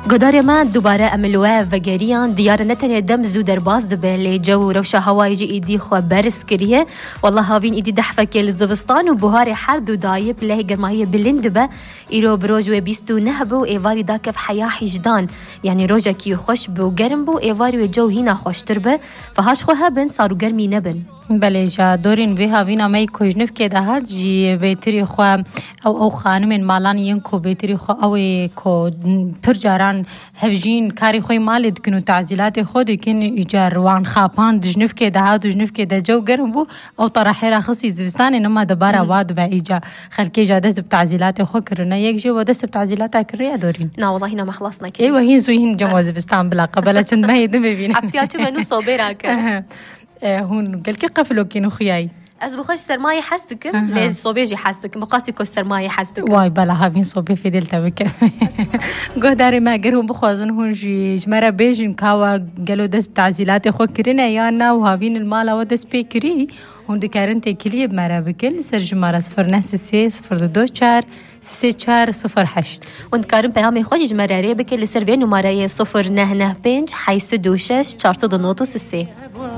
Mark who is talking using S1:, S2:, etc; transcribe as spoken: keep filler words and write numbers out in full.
S1: قدر ما دوباره املوه وگریان دیار نتنه دم زودر باز دبل جو روشا هوای جی ایدی خو برس کریه والله هاوین ایدی دحفه کل زوستان و بهار هر دو دایب له گرمای بلند به ایرو بروج و بیست و نه بو ایواری داکف حیا حجدان یعنی روجا کی خوش بو گرم بو ایواری و جو هینا خوشتر به فهاش خو هبن صارو گرمی نبن.
S2: بله جا دورین به هاوینا می کوجنف که ده هات جی بیتری خو او او خانم مالان ین کو بیتری خو او کو پرجاران هفجین کاری خوی مال دکنو تعزیلات خود کن ایجار وان خاپان دجنف که ده هات دجنف که ده جو گرم بو او طرح را خصی زوستان انما دبارا واد با ایجا خلکی جا دست تعزیلات خو کرنا یک جو دست تعزیلات کریا دورین
S1: نه والله هنا ما خلصنا كده
S2: ايوه هين زوين جماز زوستان بلا قبل چند ما يدم ببین
S1: عطياتو منو صوبيراك
S2: هون قال كي قفلو كينو خياي
S1: از بخش سرمایه حستك ليش صوبيجي حستك مقاسي كو سرمایه حستك
S2: واي بلا هاوين صوبي في دلتا بك قداري ما قرهم بخوازن هون جي جمرا بيجن كاوا قالوا دس تعزيلات خو كرينا يانا وهاوين المالا ودس بيكري هون دكارن تكليه بمرا بكل سر جمرا صفر نس سي صفر دو چار سي چار صفر هشت
S1: وند كارن پیام خوش جمرا بكل سر وين نمره صفر نه نه پنج حيث دو شش چهار دو نه دو سه